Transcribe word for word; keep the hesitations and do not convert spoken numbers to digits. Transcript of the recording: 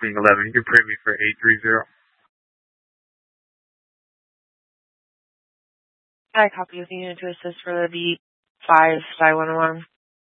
Swing eleven. You can print me for eight three zero. I copy of the unit to assist for the B five five one one.